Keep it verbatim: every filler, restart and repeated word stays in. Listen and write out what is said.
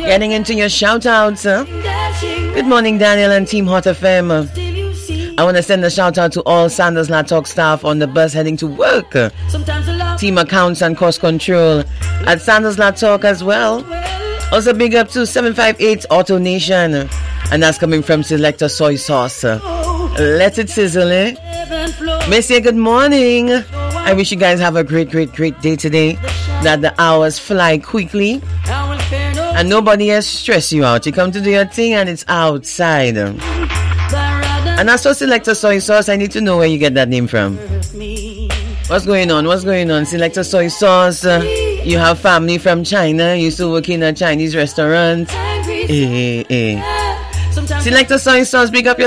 Getting into your shout outs. Huh? Good morning, Daniel and Team Hot F M. I want to send a shout out to all Sanders La Talk staff on the bus heading to work. Team accounts and cost control at Sanders La Talk as well. Also big up to seven five eight Auto Nation. And that's coming from Selector Soy Sauce. Let it sizzle, eh? May say good morning. I wish you guys have a great, great, great day today. That the hours fly quickly. And nobody else stress you out. You come to do your thing and it's outside. And also Selector Soy Sauce, I need to know where you get that name from. What's going on? What's going on? Selector Soy Sauce. Uh, you have family from China. You still work in a Chinese restaurant. Eh, eh. Selector Soy Sauce, pick up your